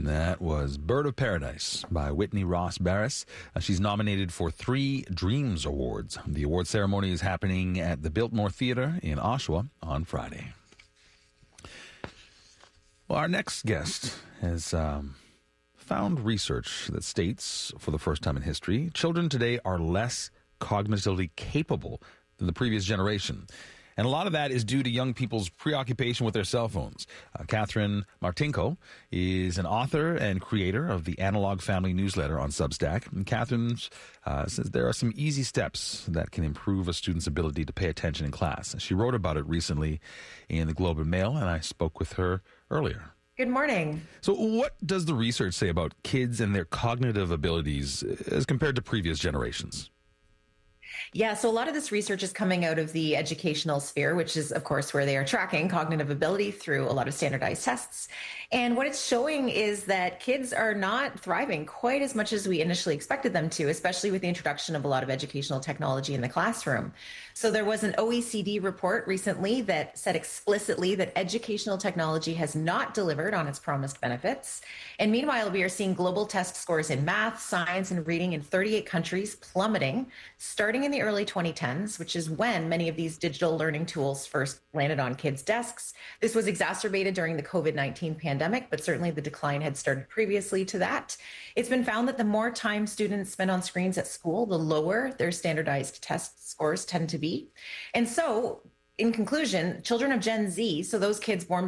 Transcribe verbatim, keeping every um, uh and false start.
That was Bird of Paradise by Whitney Ross Barris. Uh, she's nominated for three Dreams Awards. The award ceremony is happening at the Biltmore Theatre in Oshawa on Friday. Well, our next guest has um, found research that states, for the first time in history, children today are less cognitively capable than the previous generation. And a lot of that is due to young people's preoccupation with their cell phones. Uh, Catherine Martinko is an author and creator of the Analog Family newsletter on Substack. And Catherine uh, says there are some easy steps that can improve a student's ability to pay attention in class. And she wrote about it recently in the Globe and Mail, and I spoke with her earlier. Good morning. So what does the research say about kids and their cognitive abilities as compared to previous generations? Yeah, so a lot of this research is coming out of the educational sphere, which is, of course, where they are tracking cognitive ability through a lot of standardized tests. And what it's showing is that kids are not thriving quite as much as we initially expected them to, especially with the introduction of a lot of educational technology in the classroom. So there was an O E C D report recently that said explicitly that educational technology has not delivered on its promised benefits. And meanwhile, we are seeing global test scores in math, science, and reading in thirty-eight countries plummeting, starting in the early twenty tens, which is when many of these digital learning tools first landed on kids' desks. This was exacerbated during the COVID nineteen pandemic, but certainly the decline had started previously to that. It's been found that the more time students spend on screens at school, the lower their standardized test scores tend to be. And so, in conclusion, children of Gen Z, so those kids born